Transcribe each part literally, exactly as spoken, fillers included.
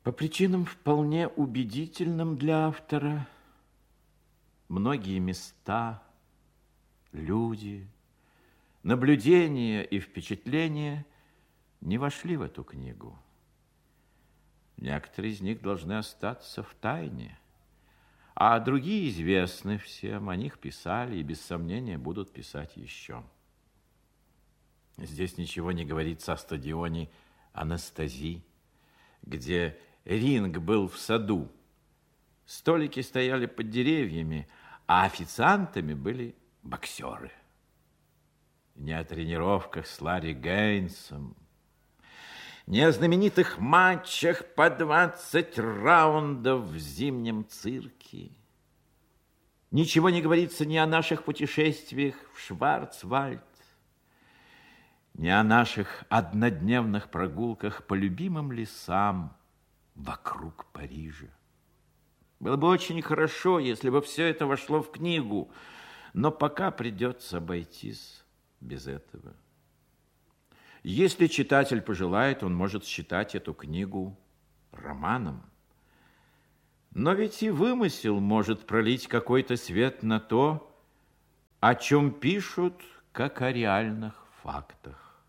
По причинам вполне убедительным для автора, многие места, люди, наблюдения и впечатления не вошли в эту книгу. Некоторые из них должны остаться в тайне, а другие известны всем, о них писали и без сомнения будут писать еще. Здесь ничего не говорится о стадионе Анастасии, где ринг был в саду. Столики стояли под деревьями, а официантами были боксеры. Не о тренировках с Ларри Гейнсом, не о знаменитых матчах по двадцать раундов в зимнем цирке. Ничего не говорится ни о наших путешествиях в Шварцвальд, ни о наших однодневных прогулках по любимым лесам вокруг Парижа. Было бы очень хорошо, если бы все это вошло в книгу, но пока придется обойтись без этого. Если читатель пожелает, он может считать эту книгу романом. Но ведь и вымысел может пролить какой-то свет на то, о чем пишут, как о реальных фактах.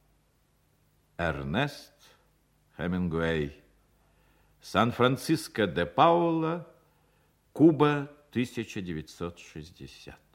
Эрнест Хемингуэй. Сан-Франциско де Паула, Куба, тысяча девятьсот шестьдесят.